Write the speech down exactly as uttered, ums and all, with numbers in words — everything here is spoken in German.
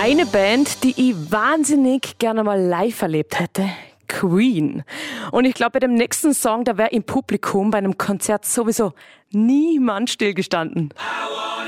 Eine Band, die ich wahnsinnig gerne mal live erlebt hätte. Queen. Und ich glaube, bei dem nächsten Song, da wäre im Publikum bei einem Konzert sowieso niemand stillgestanden.